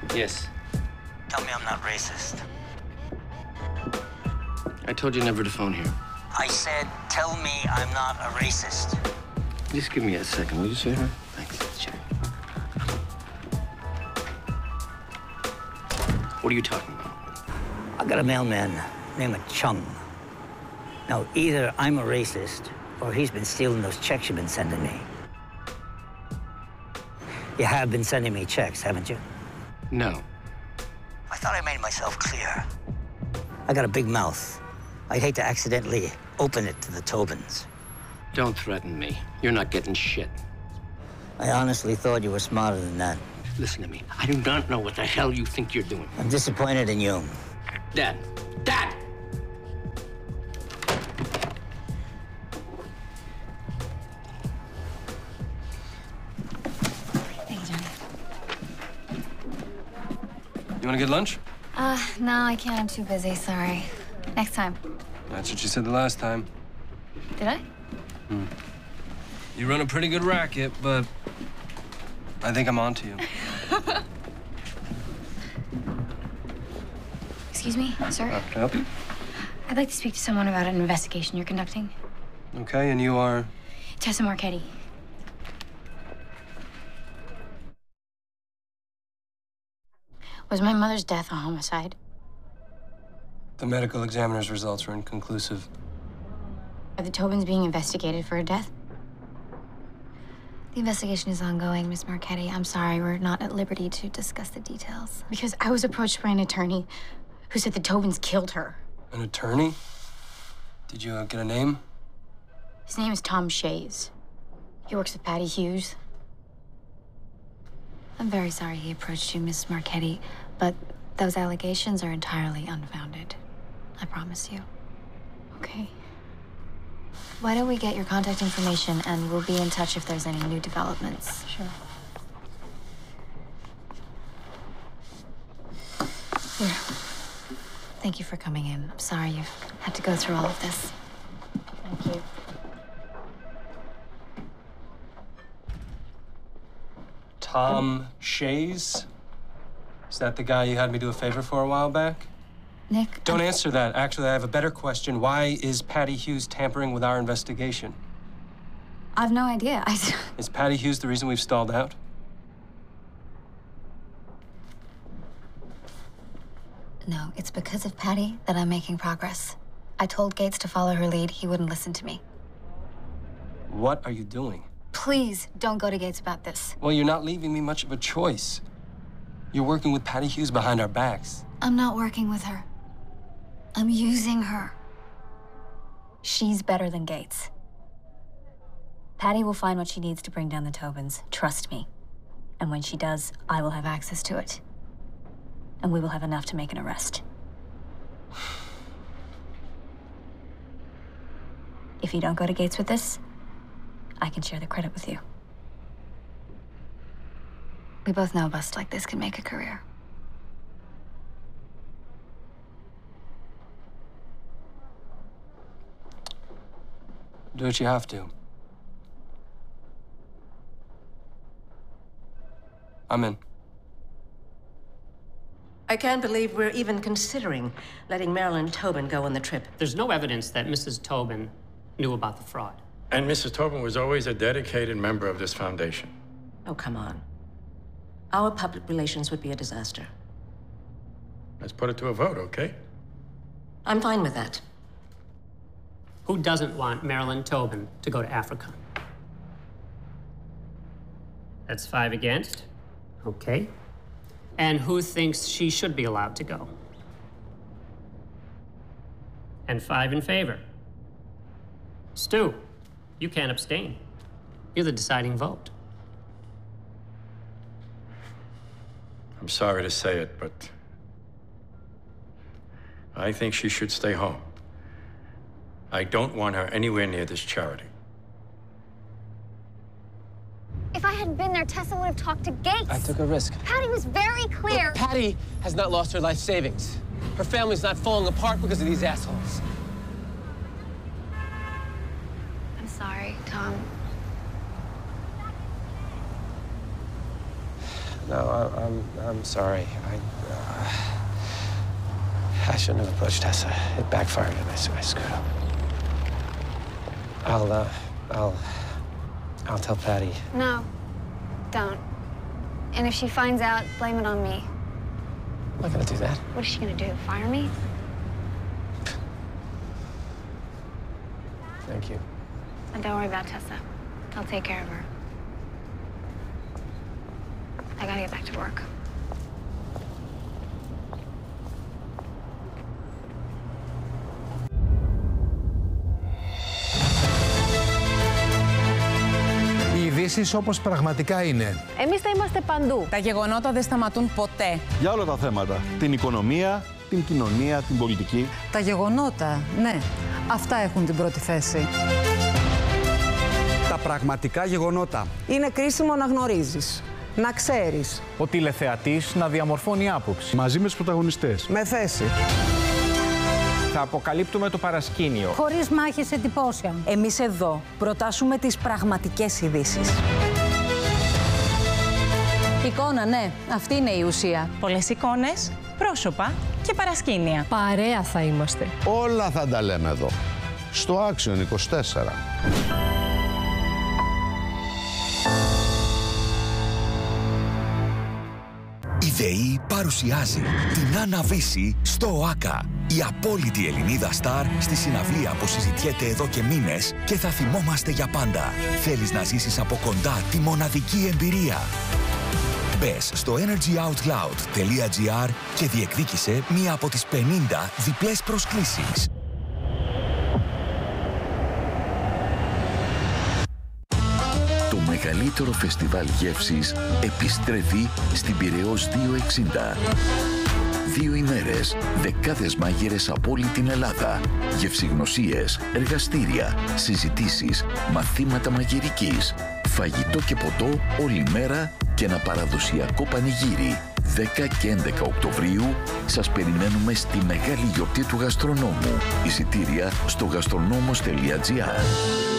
Yes. Tell me I'm not racist. I told you never to phone here. I said, tell me I'm not a racist. Just give me a second, will you, sweetheart? Thanks. Sure. What are you talking about? I got a mailman named Chung. Now, either I'm a racist or he's been stealing those checks you've been sending me. You have been sending me checks, haven't you? No. I thought I made myself clear. I got a big mouth. I'd hate to accidentally open it to the Tobins. Don't threaten me. You're not getting shit. I honestly thought you were smarter than that. Listen to me. I do not know what the hell you think you're doing. I'm disappointed in you. Dad! Dad! Thank you, Johnny. You want to get lunch? No, I can't. I'm too busy. Sorry. Next time. That's what you said the last time. Did I? You run a pretty good racket, but I think I'm on to you. Excuse me, sir? Can I help you? I'd like to speak to someone about an investigation you're conducting. Okay, and you are? Tessa Marchetti. Was my mother's death a homicide? The medical examiner's results were inconclusive. Are the Tobins being investigated for a death? The investigation is ongoing, Miss Marchetti. I'm sorry, we're not at liberty to discuss the details. Because I was approached by an attorney who said the Tobins killed her. An attorney? Did you get a name? His name is Tom Shays. He works with Patty Hughes. I'm very sorry he approached you, Miss Marchetti, but those allegations are entirely unfounded. I promise you. Okay. Why don't we get your contact information and we'll be in touch if there's any new developments. Sure. Here. Thank you for coming in. I'm sorry you've had to go through all of this. Thank you. Tom Shays? Is that the guy you had me do a favor for a while back? Nick? Don't answer that. Actually, I have a better question. Why is Patty Hughes tampering with our investigation? I've no idea. Is Patty Hughes the reason we've stalled out? No, it's because of Patty that I'm making progress. I told Gates to follow her lead. He wouldn't listen to me. What are you doing? Please don't go to Gates about this. Well, you're not leaving me much of a choice. You're working with Patty Hughes behind our backs. I'm not working with her. I'm using her. She's better than Gates. Patty will find what she needs to bring down the Tobins. Trust me. And when she does, I will have access to it. And we will have enough to make an arrest. If you don't go to Gates with this, I can share the credit with you. We both know a bust like this can make a career. Do what you have to. I'm in. I can't believe we're even considering letting Marilyn Tobin go on the trip. There's no evidence that Mrs. Tobin knew about the fraud. And Mrs. Tobin was always a dedicated member of this foundation. Oh, come on. Our public relations would be a disaster. Let's put it to a vote, okay? I'm fine with that. Who doesn't want Marilyn Tobin to go to Africa? That's 5 against. Okay. And who thinks she should be allowed to go? And 5 in favor. Stu, you can't abstain. You're the deciding vote. I'm sorry to say it, but I think she should stay home. I don't want her anywhere near this charity. If I hadn't been there, Tessa would have talked to Gates. I took a risk. Patty was very clear. Look, Patty has not lost her life savings. Her family's not falling apart because of these assholes. I'm sorry, Tom. No, I'm sorry. I shouldn't have approached Tessa. It backfired and I screwed up. I'll tell Patty. No, don't. And if she finds out, blame it on me. I'm not gonna do that. What is she gonna do, fire me? Thank you. And don't worry about Tessa. I'll take care of her. I gotta get back to work. Οι ειδήσεις όπως πραγματικά είναι. Εμείς θα είμαστε παντού. Τα γεγονότα δεν σταματούν ποτέ. Για όλα τα θέματα. Την οικονομία, την κοινωνία, την πολιτική. Τα γεγονότα, ναι. Αυτά έχουν την πρώτη θέση. Τα πραγματικά γεγονότα. Είναι κρίσιμο να γνωρίζεις, να ξέρεις. Ο τηλεθεατής να διαμορφώνει άποψη. Μαζί με τους πρωταγωνιστές. Με θέση. Θα αποκαλύπτουμε το παρασκήνιο. Χωρίς μάχες εντυπώσεων. Εμείς εδώ προτάσουμε τις πραγματικές ειδήσεις. Εικόνα, ναι. Αυτή είναι η ουσία. Πολλές εικόνες, πρόσωπα και παρασκήνια. Παρέα θα είμαστε. Όλα θα τα λέμε εδώ. Στο Action 24. Η ΔΕΗ παρουσιάζει την Άννα Βύση στο ΟΑΚΑ. Η απόλυτη Ελληνίδα στάρ στη συναυλία που συζητιέται εδώ και μήνες και θα θυμόμαστε για πάντα. Θέλεις να ζήσεις από κοντά τη μοναδική εμπειρία? Μπες στο energyoutloud.gr και διεκδίκησε μία από τις 50 διπλές προσκλήσεις. Το μεγαλύτερο φεστιβάλ γεύσης επιστρέφει στην Πειραιώς 260. 2 ημέρες, δεκάδες μάγειρες από όλη την Ελλάδα, γευσηγνωσίες, εργαστήρια, συζητήσεις, μαθήματα μαγειρικής, φαγητό και ποτό όλη μέρα και ένα παραδοσιακό πανηγύρι. 10 και 11 Οκτωβρίου σας περιμένουμε στη μεγάλη γιορτή του γαστρονόμου. Εισιτήρια στο gastronomos.gr.